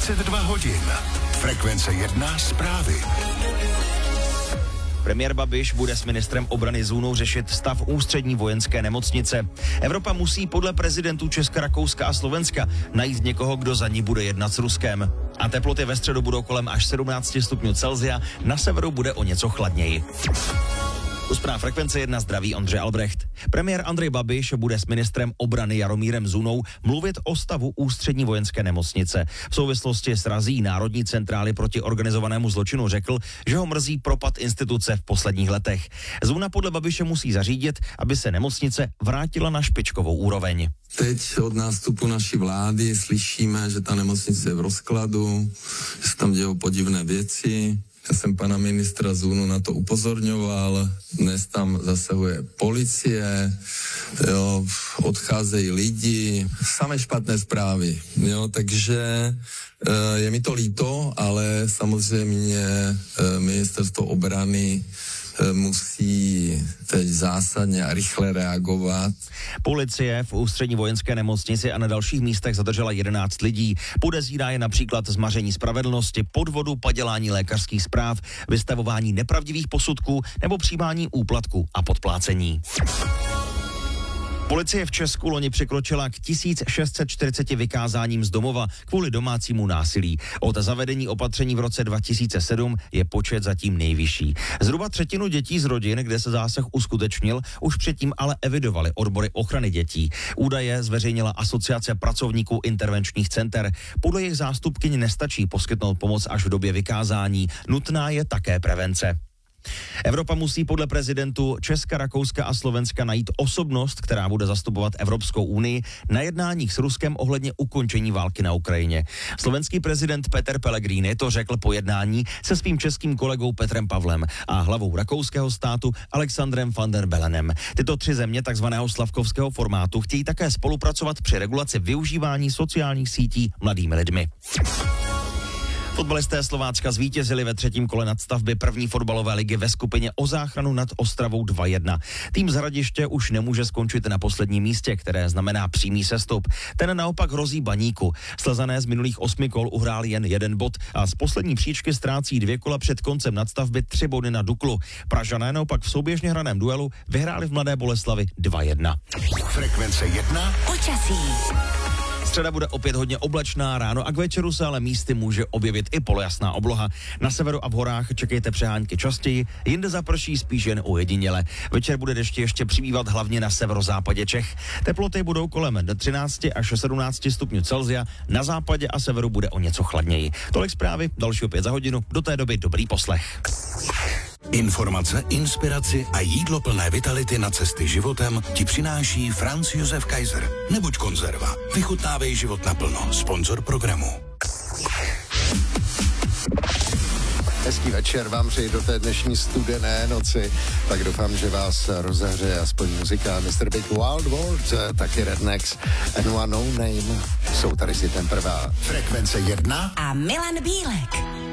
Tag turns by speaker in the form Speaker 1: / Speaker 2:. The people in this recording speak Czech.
Speaker 1: 22 hodin. Frekvence 1 zprávy.
Speaker 2: Premiér Babiš bude s ministrem obrany Zůnou řešit stav ústřední vojenské nemocnice. Evropa musí podle prezidentů Česka, Rakouska a Slovenska najít někoho, kdo za ní bude jednat s Ruskem. A teploty ve středu budou kolem až 17 stupňů Celsia, na severu bude o něco chladněji. U zpráv Frekvence 1 zdraví Ondřej Albrecht. Premiér Andrej Babiš bude s ministrem obrany Jaromírem Zůnou mluvit o stavu ústřední vojenské nemocnice. V souvislosti s razí Národní centrály proti organizovanému zločinu řekl, že ho mrzí propad instituce v posledních letech. Zůna podle Babiše musí zařídit, aby se nemocnice vrátila na špičkovou úroveň.
Speaker 3: Teď od nástupu naší vlády slyšíme, že ta nemocnice je v rozkladu, že se tam dějou podivné věci. Já jsem pana ministra Zůnu na to upozorňoval, dnes tam zasahuje policie, jo, odcházejí lidi, samé špatné zprávy, jo, takže je mi to líto, ale samozřejmě ministerstvo obrany musí teď zásadně a rychle reagovat.
Speaker 2: Policie v ústřední vojenské nemocnici a na dalších místech zadržela 11 lidí. Podezírá je například zmaření spravedlnosti, podvodu, padělání lékařských zpráv, vystavování nepravdivých posudků nebo přijímání úplatku a podplácení. Policie v Česku loni překročila k 1640 vykázáním z domova kvůli domácímu násilí. Od zavedení opatření v roce 2007 je počet zatím nejvyšší. Zhruba třetinu dětí z rodin, kde se zásah uskutečnil, už předtím ale evidovali odbory ochrany dětí. Údaje zveřejnila Asociace pracovníků intervenčních center. Podle jejich zástupkyň nestačí poskytnout pomoc až v době vykázání. Nutná je také prevence. Evropa musí podle prezidentů Česka, Rakouska a Slovenska najít osobnost, která bude zastupovat Evropskou unii na jednáních s Ruskem ohledně ukončení války na Ukrajině. Slovenský prezident Peter Pellegrini to řekl po jednání se svým českým kolegou Petrem Pavlem a hlavou rakouského státu Alexandrem van der Bellenem. Tyto tři země takzvaného slavkovského formátu chtějí také spolupracovat při regulaci využívání sociálních sítí mladými lidmi. Fotbalisté Slovácka zvítězili ve třetím kole nadstavby první fotbalové ligy ve skupině o záchranu nad Ostravou 2-1. Tým z Hradiště už nemůže skončit na posledním místě, které znamená přímý sestup. Ten naopak hrozí Baníku. Slezané z minulých 8 kol uhráli jen 1 bod a z poslední příčky ztrácí 2 kola před koncem nadstavby 3 body na Duklu. Pražané naopak v souběžně hraném duelu vyhráli v Mladé Boleslavi 2-1.
Speaker 1: Frekvence 1
Speaker 4: počasí.
Speaker 2: Středa bude opět hodně oblačná, ráno a k večeru se ale místy může objevit i polojasná obloha. Na severu a v horách čekejte přehánky častěji, jinde zaprší spíš jen ojediněle. Večer bude dešti ještě přibývat hlavně na severozápadě Čech. Teploty budou kolem 13 až 17 stupňů Celsia, na západě a severu bude o něco chladněji. Tolik zprávy, další opět za hodinu, do té doby dobrý poslech.
Speaker 1: Informace, inspiraci a jídlo plné vitality na cesty životem ti přináší Franz Josef Kaiser. Nebuď konzerva. Vychutnávej život naplno. Sponzor programu.
Speaker 5: Hezký večer vám přeji do té dnešní studené noci. Tak doufám, že vás rozehřeje aspoň muzika Mr. Big Wild World, taky Rednex and One No Name. Jsou tady si ten prvá.
Speaker 1: Frekvence 1
Speaker 4: A Milan Bílek.